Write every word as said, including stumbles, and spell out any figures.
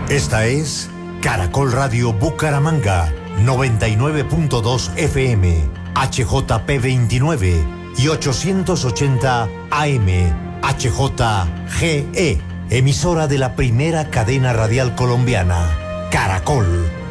Esta es Caracol Radio Bucaramanga, noventa y nueve punto dos F M, H J P veintinueve y ochocientos ochenta A M, H J G E, emisora de la primera cadena radial colombiana, Caracol.